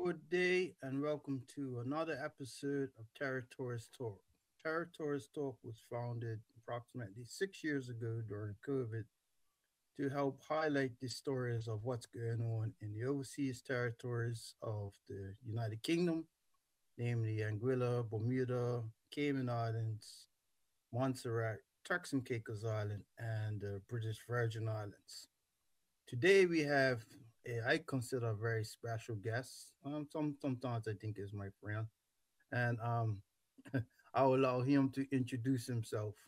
Good day and welcome to another episode of Territories Talk. Territories Talk was founded approximately 6 years ago during COVID to help highlight the stories of what's going on in the overseas territories of the United Kingdom, namely Anguilla, Bermuda, Cayman Islands, Montserrat, Turks and Caicos Island, and the British Virgin Islands. Today we have I consider a very special guest. Sometimes I think is my friend, and I'll allow him to introduce himself.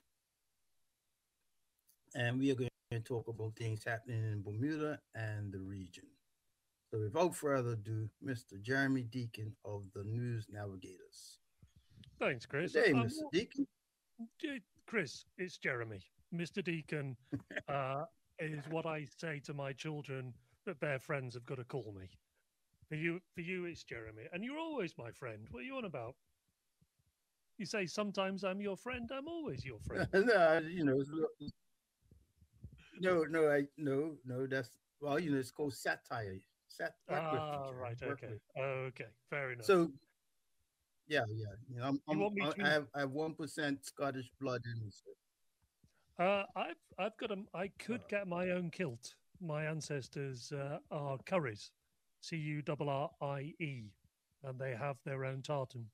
And we are going to talk about things happening in Bermuda and the region. So without further ado, Mr. Jeremy Deacon of the News Navigators. Thanks, Good Chris. day, Mr. Deacon. Chris, it's Jeremy. Mr. Deacon is what I say to my children that their friends have got to call me. For you, it's Jeremy, and you're always my friend. What are you on about? You say sometimes I'm your friend. I'm always your friend. No, no. That's it's called satire. Work with each other. Right. Work with. Okay. Fair enough. So yeah. You want me to? I have 1% Scottish blood in me. I've got a. I could get my own kilt. My ancestors are Curries, Currie, and they have their own tartan.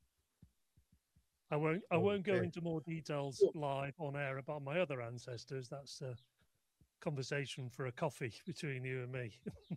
I won't go Okay. into more details live on air about my other ancestors. That's a conversation for a coffee between you and me.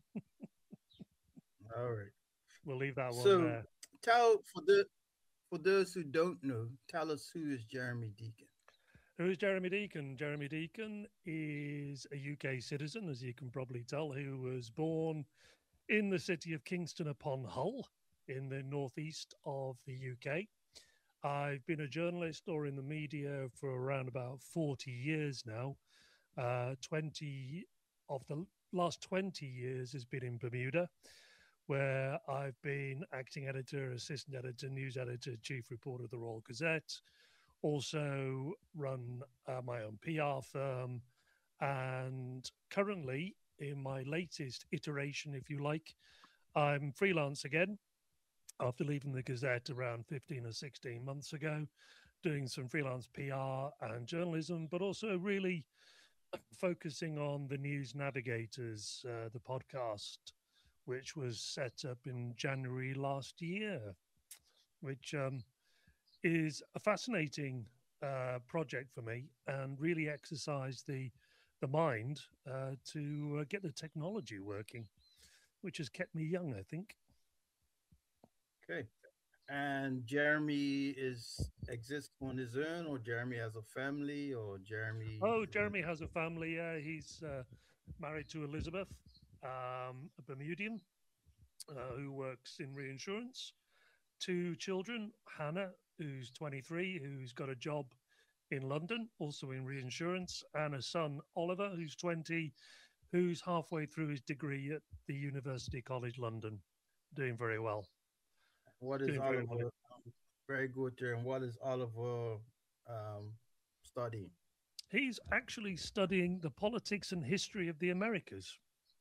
All right. We'll leave that one So there. tell for those who don't know, tell us who is Jeremy Deacon. Who is Jeremy Deacon? Jeremy Deacon is a UK citizen, as you can probably tell, who was born in the city of Kingston upon Hull in the northeast of the UK. I've been a journalist or in the media for around about 40 years now. 20 of the last 20 years has been in Bermuda, where I've been acting editor, assistant editor, news editor, chief reporter of the Royal Gazette, also run my own PR firm, and currently in my latest iteration, if you like, I'm freelance again after leaving the Gazette around 15 or 16 months ago, doing some freelance PR and journalism, but also really focusing on the News Navigators, the podcast, which was set up in January last year, which is a fascinating project for me and really exercised the mind to get the technology working, which has kept me young, I think. Okay. And Jeremy is exists on his own, or Jeremy has a family, or Jeremy Oh, is Jeremy has a family. He's married to Elizabeth, a Bermudian who works in reinsurance. Two children, Hannah, who's 23, who's got a job in London, also in reinsurance, and a son, Oliver, who's 20, who's halfway through his degree at the University College London, doing very well. what is Doing very well. Oliver? Very good there. And what is Oliver studying? He's actually studying the politics and history of the Americas.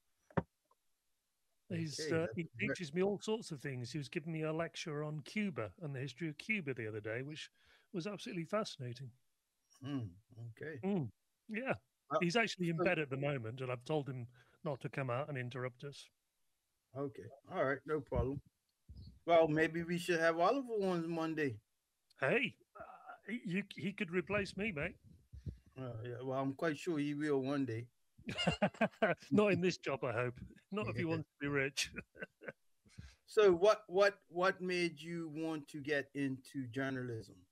Okay, He teaches me all sorts of things. He was giving me a lecture on Cuba and the history of Cuba the other day, which was absolutely fascinating. okay. Mm, yeah, Uh, he's actually in so- bed at the moment, and I've told him not to come out and interrupt us. okay, all right, no problem. Well, maybe we should have Oliver on Monday. Hey, he could replace me, mate. Yeah, well, I'm quite sure he will one day. Not in this job, I hope. Not if he Yeah. wants to be rich. So, what made you want to get into journalism?